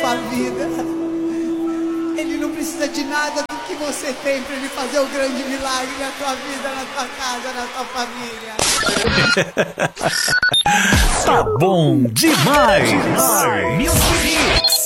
tua vida. Ele não precisa de nada do que você tem para ele fazer o grande milagre na tua vida, na tua casa, na tua família. Tá bom demais. Music Mix.